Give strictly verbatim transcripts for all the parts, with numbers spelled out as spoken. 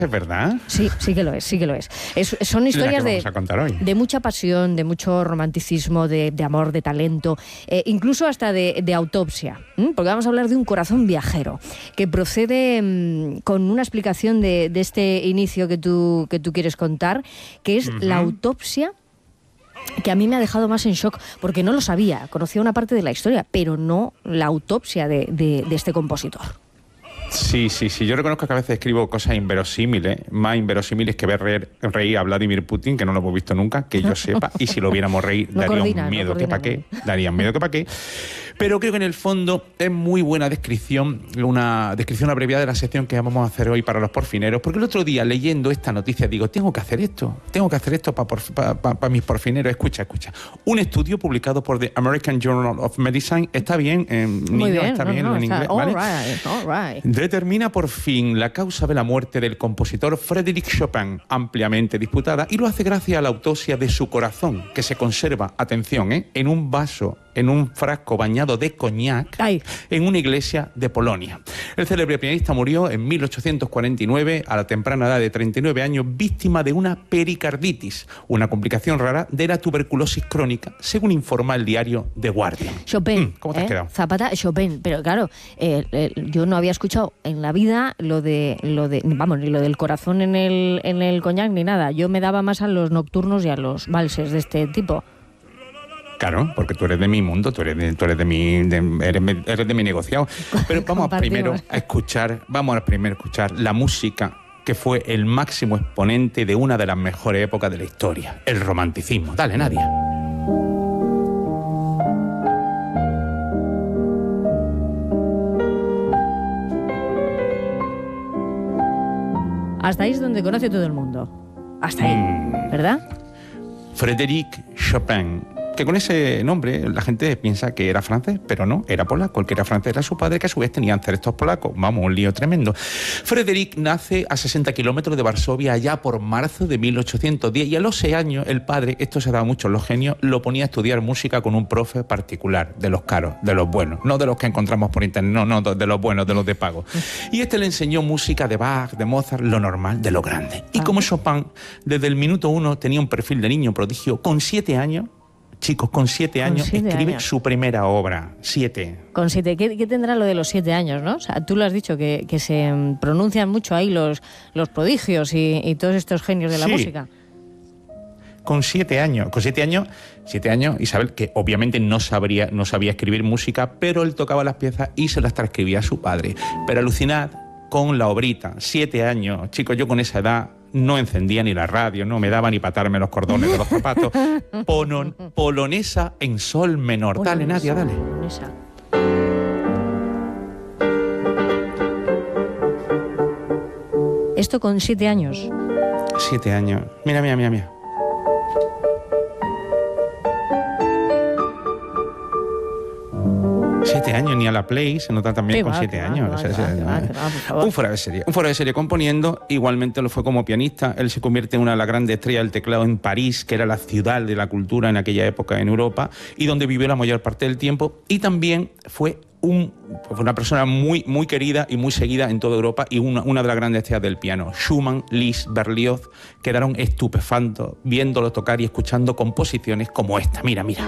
¿Es verdad? Sí, sí que lo es, sí que lo es. es son historias de, de mucha pasión, de mucho romanticismo, de, de amor, de talento, eh, incluso hasta de, de autopsia, ¿m? Porque vamos a hablar de un corazón viajero, que procede mmm, con una explicación de, de este inicio que tú, que tú quieres contar, que es uh-huh. la autopsia, que a mí me ha dejado más en shock, porque no lo sabía, conocía una parte de la historia, pero no la autopsia de, de, de este compositor. Sí, sí, sí. Yo reconozco que a veces escribo cosas inverosímiles, más inverosímiles que ver reír, reír a Vladimir Putin, que no lo hemos visto nunca, que yo sepa, y si lo viéramos reír, no daría coordina, un miedo no que pa' qué, daría miedo que pa' qué. Pero creo que en el fondo es muy buena descripción, una descripción abreviada de la sección que vamos a hacer hoy para los porfineros, porque el otro día leyendo esta noticia digo, tengo que hacer esto, tengo que hacer esto para pa, pa, pa mis porfineros. Escucha, escucha. Un estudio publicado por The American Journal of Medicine, está bien, en muy niño, bien, está no, bien no, en está, inglés, all ¿vale? Right, all right. Determina por fin la causa de la muerte del compositor Frédéric Chopin, ampliamente disputada, y lo hace gracias a la autopsia de su corazón, que se conserva, atención, ¿eh? en un vaso, en un frasco bañado de coñac, Ay. en una iglesia de Polonia. El célebre pianista murió en mil ochocientos cuarenta y nueve, a la temprana edad de treinta y nueve años, víctima de una pericarditis, una complicación rara de la tuberculosis crónica, según informa el diario The Guardian. Chopin, Mm, ¿cómo te has ¿eh? quedado? Zapata, Chopin, pero claro, eh, eh, yo no había escuchado en la vida lo de, lo de, vamos, ni lo del corazón en el, en el coñac ni nada. Yo me daba más a los nocturnos y a los valses de este tipo. Claro, porque tú eres de mi mundo, tú eres de, tú eres de mi, de, eres, eres de mi negociado. Pero vamos primero a escuchar, vamos a primero a escuchar la música que fue el máximo exponente de una de las mejores épocas de la historia, el romanticismo. Dale, Nadia. Hasta ahí es donde conoce todo el mundo. Hasta ahí, mm. ¿verdad? Frédéric Chopin, que con ese nombre la gente piensa que era francés, pero no, era polaco. El que era francés era su padre, que a su vez tenía ancestros polacos. Vamos, un lío tremendo. Frédéric nace a sesenta kilómetros de Varsovia allá por marzo de mil ochocientos diez, y a los seis años el padre, esto se daba mucho en los genios, lo ponía a estudiar música con un profe particular, de los caros, de los buenos, no de los que encontramos por internet, no, no, de los buenos, de los de pago. Y este le enseñó música de Bach, de Mozart, lo normal, de lo grande. Y como Chopin, desde el minuto uno tenía un perfil de niño prodigio, con siete años, chicos, con siete años siete escribe años. su primera obra. Siete. Con siete. ¿Qué, qué tendrá lo de los siete años, no? O sea, tú lo has dicho, que, que se pronuncian mucho ahí los, los prodigios y, y todos estos genios de la sí. música. Con siete años. Con siete años, siete años, Isabel, que obviamente no sabría, no sabía escribir música, pero él tocaba las piezas y se las transcribía a su padre. Pero alucinad con la obrita. Siete años. Chicos, yo con esa edad no encendía ni la radio, no me daba ni patarme los cordones de los zapatos. Ponon, polonesa en sol menor. Polonesa, dale, Nadia, dale. Polonesa. Esto con siete años. Siete años. Mira, mira, mira, mira. Siete años, ni a la Play, se nota también sí, con va, siete va, años. Va, o sea, va, va, va, va, un fuera de serie, un fuera de serie componiendo, igualmente lo fue como pianista. Él se convierte en una de las grandes estrellas del teclado en París, que era la ciudad de la cultura en aquella época en Europa, y donde vivió la mayor parte del tiempo, y también fue un, fue una persona muy, muy querida y muy seguida en toda Europa, y una, una de las grandes estrellas del piano. Schumann, Liszt, Berlioz quedaron estupefactos viéndolo tocar y escuchando composiciones como esta. Mira, mira.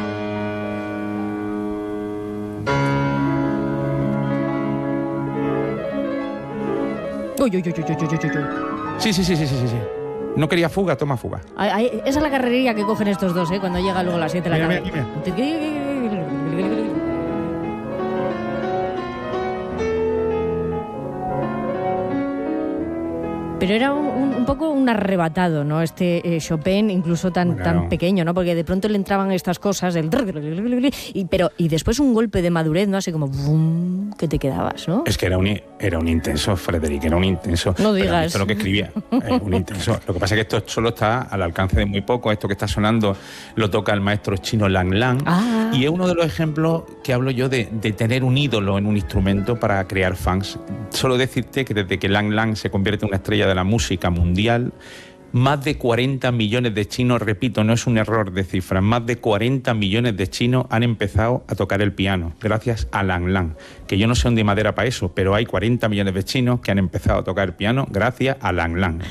Uy, uy, uy, uy, uy, uy, uy. Sí, sí, sí, sí, sí, sí. No quería fuga, toma fuga. Ay, ay, esa es la carrería que cogen estos dos, ¿eh? Cuando llega luego a las siete de la tarde. Pero era un, un, un poco un arrebatado, ¿no? Este eh, Chopin, incluso tan, bueno. tan pequeño, ¿no? Porque de pronto le entraban estas cosas, el... Y, pero, y después un golpe de madurez, ¿no? Así como... ¡Bum! Que te quedabas, ¿no? Es que era un, era un intenso, Frédéric, era un intenso. No digas. Esto es lo que escribía, es un intenso. Lo que pasa es que esto solo está al alcance de muy poco. Esto que está sonando lo toca el maestro chino Lang Lang. Ah. Y es uno de los ejemplos que hablo yo de, de tener un ídolo en un instrumento para crear fans. Solo decirte que desde que Lang Lang se convierte en una estrella de la música mundial, más de cuarenta millones de chinos, repito, no es un error de cifras, más de cuarenta millones de chinos han empezado a tocar el piano, gracias a Lang Lang. Que yo no sé dónde hay madera para eso, pero hay cuarenta millones de chinos que han empezado a tocar el piano gracias a Lang Lang.